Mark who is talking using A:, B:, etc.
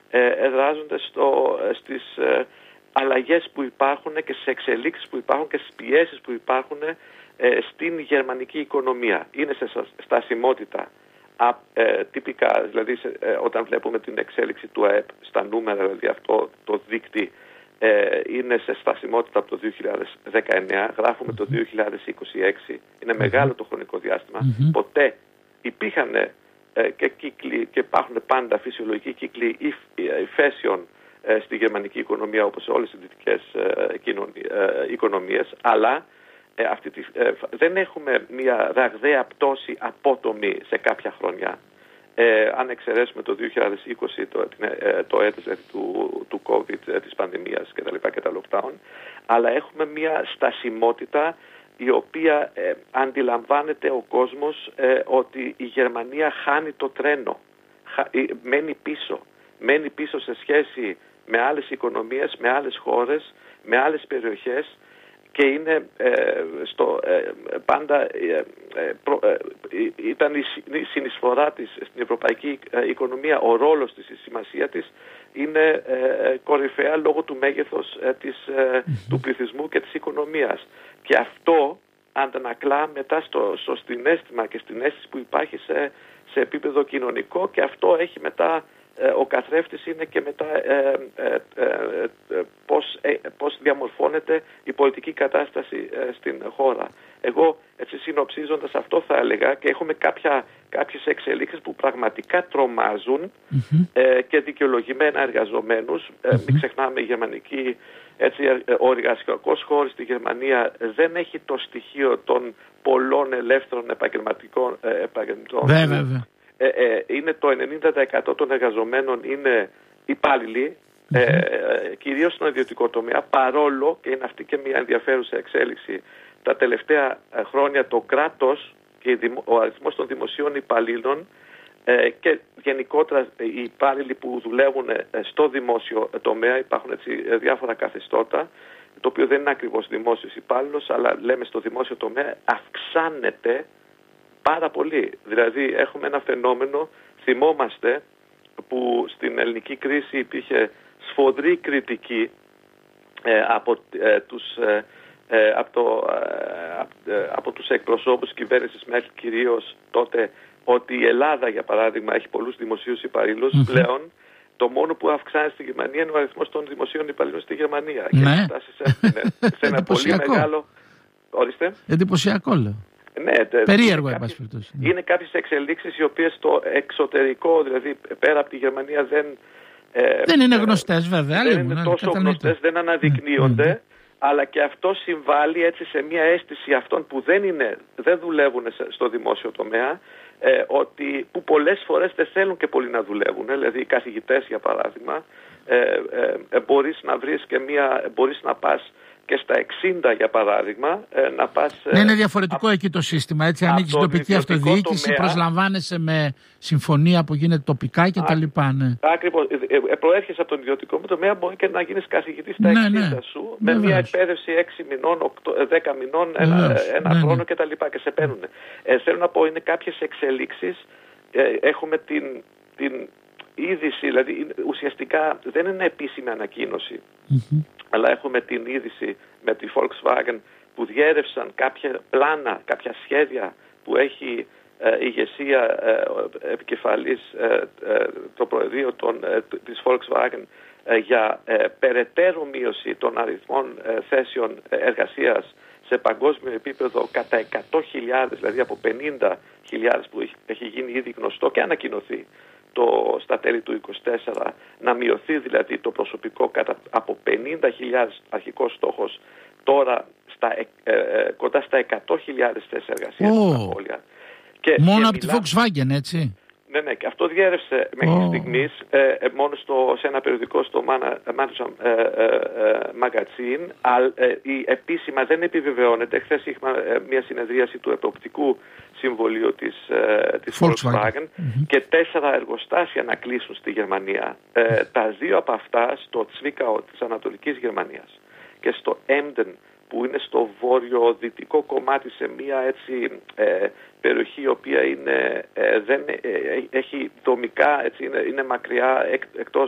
A: εδράζονται στις αλλαγές που υπάρχουν και στις εξελίξεις που υπάρχουν και στις πιέσεις που υπάρχουν στην γερμανική οικονομία. Είναι σε στασιμότητα τυπικά, δηλαδή όταν βλέπουμε την εξέλιξη του ΑΕΠ στα νούμερα, δηλαδή αυτό το δείκτη είναι σε στασιμότητα από το 2019, γράφουμε το 2026, είναι μεγάλο το χρονικό διάστημα. Ποτέ υπήρχαν και κύκλοι και υπάρχουν πάντα φυσιολογικοί κύκλοι υφέσεων στη γερμανική οικονομία, όπως σε όλες τις δυτικές οικονομίες, αλλά δεν έχουμε μια ραγδαία πτώση απότομη σε κάποια χρονιά. Αν εξαιρέσουμε το 2020, το έτος του COVID, της πανδημίας και τα lockdown, αλλά έχουμε μια στασιμότητα η οποία αντιλαμβάνεται ο κόσμος ότι η Γερμανία χάνει το τρένο, μένει πίσω σε σχέση με άλλες οικονομίες, με άλλες χώρες, με άλλες περιοχές, και είναι πάντα ήταν η συνεισφορά της στην ευρωπαϊκή οικονομία, ο ρόλος της, η σημασία της είναι κορυφαία λόγω του μέγεθος του πληθυσμού και της οικονομίας. Και αυτό αντανακλά μετά στο συναίσθημα και στην αίσθηση που υπάρχει σε επίπεδο κοινωνικό, και αυτό έχει μετά ο καθρέφτης είναι και μετά πώς διαμορφώνεται η πολιτική κατάσταση στην χώρα. Εγώ, έτσι συνοψίζοντας, αυτό θα έλεγα, και έχουμε κάποιες εξελίξεις που πραγματικά τρομάζουν και δικαιολογημένα εργαζομένους. Μην ξεχνάμε, η γερμανική, ο εργασιακός χώρος στη Γερμανία δεν έχει το στοιχείο των πολλών ελεύθερων επαγγελματικών.
B: Βέβαια.
A: Είναι το 90% των εργαζομένων είναι υπάλληλοι, κυρίως στον ιδιωτικό τομέα, παρόλο, και είναι αυτή και μια ενδιαφέρουσα εξέλιξη, τα τελευταία χρόνια το κράτος και ο αριθμός των δημοσίων υπαλλήλων και γενικότερα οι υπάλληλοι που δουλεύουν στο δημόσιο τομέα, υπάρχουν διάφορα καθεστώτα, το οποίο δεν είναι ακριβώς δημόσιος υπάλληλος, αλλά λέμε στο δημόσιο τομέα, αυξάνεται πάρα πολύ. Δηλαδή έχουμε ένα φαινόμενο, θυμόμαστε που στην ελληνική κρίση υπήρχε σφοδρή κριτική από τους εκπροσώπους της κυβέρνησης Μέρκελ κυρίως τότε, ότι η Ελλάδα, για παράδειγμα, έχει πολλούς δημοσίους υπαλλήλους. Πλέον το μόνο που αυξάνει στη Γερμανία είναι ο αριθμός των δημοσίων υπαλλήλων στη Γερμανία. Και φτάσει σε ένα πολύ μεγάλο... Ορίστε.
B: Εντυπωσιακό, λέω.
A: Ναι,
B: περίεργο, εν πάση περιπτώσει.
A: Είναι κάποιες εξελίξεις οι οποίες στο εξωτερικό, δηλαδή πέρα από τη Γερμανία,
B: δεν είναι γνωστές, βέβαια.
A: Δεν είναι τόσο γνωστές, δεν αναδεικνύονται, αλλά και αυτό συμβάλλει έτσι σε μια αίσθηση αυτών που δεν δουλεύουν στο δημόσιο τομέα, που πολλές φορές δεν θέλουν και πολύ να δουλεύουν. Δηλαδή οι καθηγητές, για παράδειγμα, μπορείς να πας και στα 60, για παράδειγμα, να πας...
B: Ναι, είναι διαφορετικό εκεί το σύστημα, έτσι, ανήκει στην τοπική αυτοδιοίκηση, προσλαμβάνεσαι με συμφωνία που γίνεται τοπικά κτλ. Ναι.
A: Ακριβώς. Προέρχεσαι από τον ιδιωτικό τομέα, μπορεί και να γίνεις καθηγητής στα 60 σου, με μια εκπαίδευση 6 μηνών, 10 μηνών, ένα χρόνο κτλ. Και σε παίρνουν. Θέλω να πω, είναι κάποιες εξελίξεις. Έχουμε την είδηση, δηλαδή ουσιαστικά δεν είναι επίσημη ανακοίνωση, αλλά έχουμε την είδηση με τη Volkswagen που διέρευσαν κάποια πλάνα, κάποια σχέδια που έχει ηγεσία επικεφαλής το Προεδρείο της Volkswagen για περαιτέρω μείωση των αριθμών θέσεων εργασίας σε παγκόσμιο επίπεδο κατά 100.000, δηλαδή από 50.000 που έχει γίνει ήδη γνωστό και ανακοινωθεί στα τέλη του 2024, να μειωθεί δηλαδή το προσωπικό από 50.000 αρχικός στόχος τώρα κοντά στα 100.000 θέσεις εργασίας.
B: Μόνο από τη Volkswagen, έτσι.
A: Ναι, και αυτό διέρευσε μέχρι στιγμής μόνο σε ένα περιοδικό, στο Manager Magazine. Επίσημα δεν επιβεβαιώνεται. Χθες είχαμε μια συνεδρίαση του Εποπτικού Συμβολίου της Volkswagen και 4 εργοστάσια να κλείσουν στη Γερμανία. Τα 2 από αυτά στο Zwickau της Ανατολικής Γερμανίας και στο Emden, που είναι στο βόρειο-δυτικό κομμάτι, σε μια περιοχή η οποία έχει δομικά, είναι μακριά εκτός